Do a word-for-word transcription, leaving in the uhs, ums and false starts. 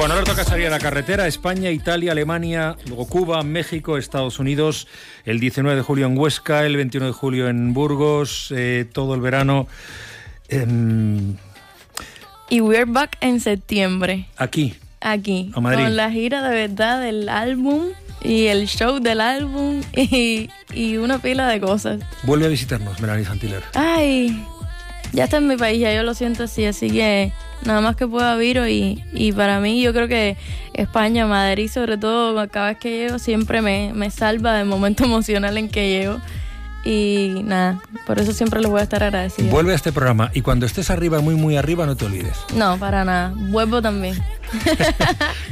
Bueno, ahora toca salir a la carretera. España, Italia, Alemania, luego Cuba, México, Estados Unidos. El diecinueve de julio en Huesca, el veintiuno de julio en Burgos, eh, todo el verano. Eh, y we're back en septiembre. Aquí. Aquí. A Madrid. Con la gira de verdad del álbum y el show del álbum y, y una pila de cosas. Vuelve a visitarnos, Melanie Saint-Hilaire. Ay, ya está en mi país, ya yo lo siento así, así que nada más que pueda viro y, y para mí yo creo que España, Madrid sobre todo, cada vez que llego siempre me, me salva del momento emocional en que llego y nada, por eso siempre les voy a estar agradecida. Vuelve a este programa y cuando estés arriba, muy muy arriba, no te olvides. No, para nada, vuelvo también.